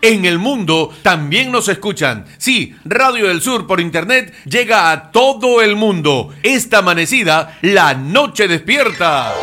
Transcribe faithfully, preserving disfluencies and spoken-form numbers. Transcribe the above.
En el mundo también nos escuchan. Sí, Radio del Sur por internet llega a todo el mundo. Esta amanecida, la noche despierta.